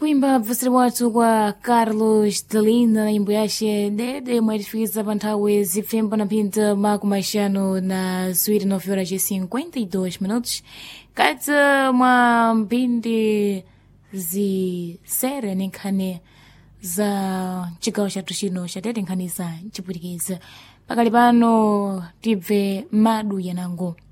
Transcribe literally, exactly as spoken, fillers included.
kuimba mvusire wathu kwa Carlos Delina na nyimbo yace dede mwatifikiza pa nthawi zipfemba na phinta makumi maxanu na ziwiri nove horas e cinquenta e dois minutos kati mwa mphindi zisere ni nkhani za chigawo chathu chino chatete nkhani za chipwitikiza pakali pano tibve madu yanango.